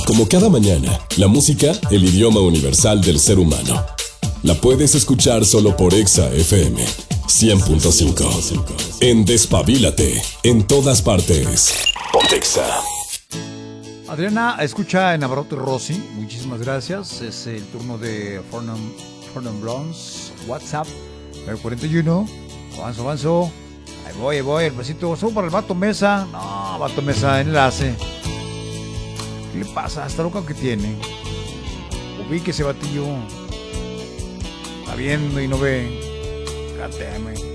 Como cada mañana, la música, el idioma universal del ser humano. La puedes escuchar solo por Exa FM 100.5. En Despabilate, en todas partes. Pontexa. Adriana, escucha Navarrote Rossi. Muchísimas gracias. Es el turno de Fornum Bronze. WhatsApp. El 41. Avanzo. Ahí voy. El besito. Subo para el Vato Mesa. No, Vato Mesa, enlace. ¿Qué le pasa? Está loco que tiene. Ubique ese batillo. Está viendo y no ve. Cáteme.